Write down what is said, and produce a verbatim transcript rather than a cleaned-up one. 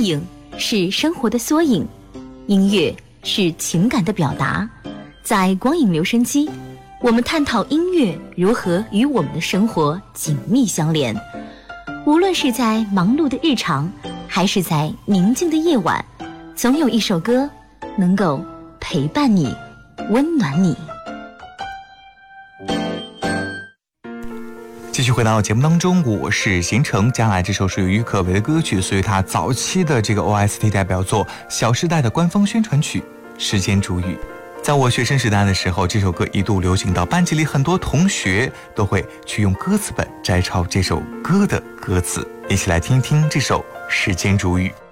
影是生活的缩影，音乐是情感的表达。在光影留声机，我们探讨音乐如何与我们的生活紧密相连。无论是在忙碌的日常，还是在宁静的夜晚，总有一首歌能够陪伴你，温暖你。 继续回到节目当中，我是邢成。将来这首属于郁可唯的歌曲，属于他早期的这个 O S T 代表作《小时代》的官方宣传曲《时间煮雨》。在我学生时代的时候，这首歌一度流行到班级里，很多同学都会去用歌词本摘抄这首歌的歌词。一起来听听这首《时间煮雨》。